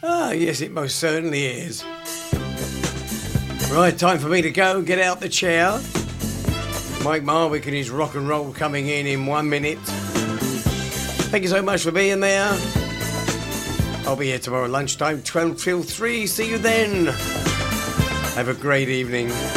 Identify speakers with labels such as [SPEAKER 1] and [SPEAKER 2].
[SPEAKER 1] Ah, yes, it most certainly is. Right, time for me to go, get out the chair. Mike Marwick and his rock and roll coming in 1 minute. Thank you so much for being there. I'll be here tomorrow lunchtime, 12 till 3. See you then. Have a great evening.